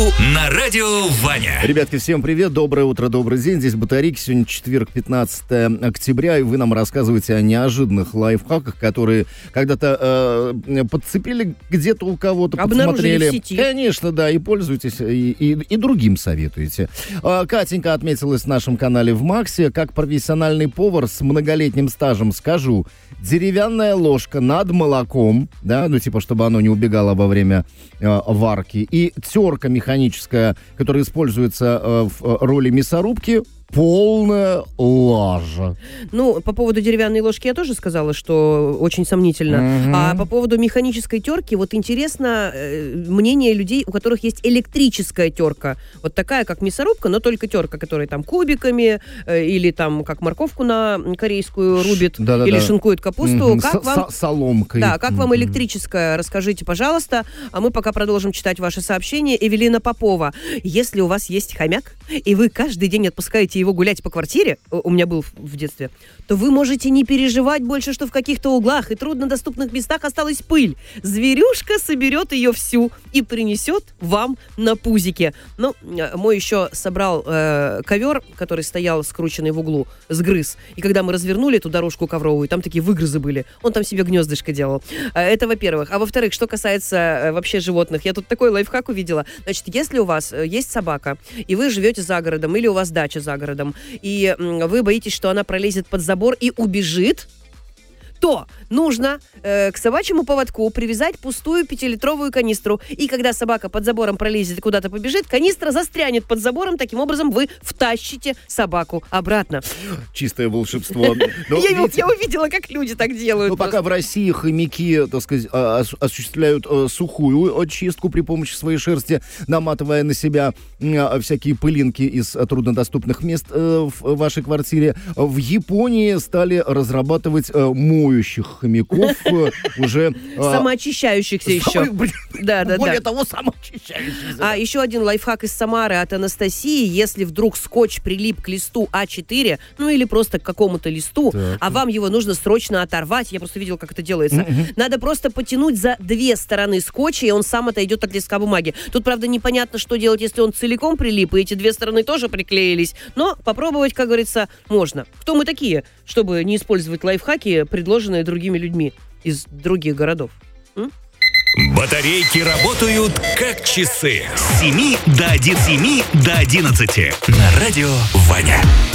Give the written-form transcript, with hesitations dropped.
на радио Ваня. Ребятки, всем привет, доброе утро, добрый день. Здесь Батарейки, сегодня четверг, 15 октября, и вы нам рассказываете о неожиданных лайфхаках, которые когда-то подцепили где-то у кого-то, обнаружили подсмотрели. в сети. Конечно, да, и пользуйтесь, и другим советуете. Катенька отметилась в нашем канале в Максе. Как профессиональный повар с многолетним стажем скажу: деревянная ложка над молоком, да, ну типа, чтобы оно не убегало во время варки, и терка механическая, которая используется в роли мясорубки, полная лажа. Ну, по поводу деревянной ложки я тоже сказала, что очень сомнительно. А по поводу механической терки, вот интересно мнение людей, у которых есть электрическая терка. Вот такая, как мясорубка, но только терка, которая там кубиками или там как морковку на корейскую рубит, или шинкует капусту. Как вам... Соломкой. Да, как вам электрическая, расскажите, пожалуйста. А мы пока продолжим читать ваши сообщения. Эвелина Попова. Если у вас есть хомяк, и вы каждый день отпускаете его гулять по квартире, у меня был в детстве, то вы можете не переживать больше, что в каких-то углах и труднодоступных местах осталась пыль. Зверюшка соберет ее всю и принесет вам на пузике. Ну, мой еще собрал ковер, который стоял скрученный в углу, сгрыз. И когда мы развернули эту дорожку ковровую, там такие выгрызы были. Он там себе гнездышко делал. Это во-первых. А во-вторых, что касается вообще животных, я тут такой лайфхак увидела. Значит, если у вас есть собака, и вы живете за городом, или у вас дача за городом, и вы боитесь, что она пролезет под забор и убежит, то нужно к собачьему поводку привязать пустую 5-литровую канистру. И когда собака под забором пролезет и куда-то побежит, канистра застрянет под забором. Таким образом вы втащите собаку обратно. Чистое волшебство. Я увидела, как люди так делают. Но пока в России хомяки, так сказать, осуществляют сухую очистку при помощи своей шерсти, наматывая на себя всякие пылинки из труднодоступных мест в вашей квартире, в Японии стали разрабатывать моющих хомяков уже... Самоочищающихся еще. Более того, самоочищающихся. А еще один лайфхак из Самары от Анастасии. Если вдруг скотч прилип к листу А4, ну или просто к какому-то листу, а вам его нужно срочно оторвать, я просто видела, как это делается, надо просто потянуть за две стороны скотча, и он сам отойдет от листка бумаги. Тут, правда, непонятно, что делать, если он целиком прилип, и эти две стороны тоже приклеились. Но попробовать, как говорится, можно. Кто мы такие, чтобы не использовать лайфхаки, предложенные другими людьми из других городов? Батарейки работают как часы. С 7 до 11 на радио Ваня.